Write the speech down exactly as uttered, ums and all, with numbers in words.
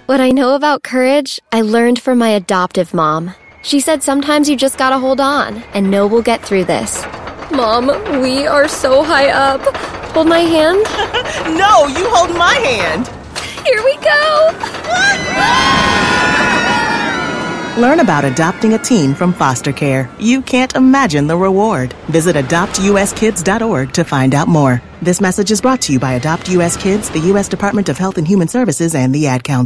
What I know about courage, I learned from my adoptive mom. She said sometimes you just gotta hold on and know we'll get through this. Mom, we are so high up. Hold my hand. No, you hold my hand. Here we go. Learn about adopting a teen from foster care. You can't imagine the reward. Visit adopt u s kids dot org to find out more. This message is brought to you by Adopt U S Kids, the U S Department of Health and Human Services, and the Ad Council.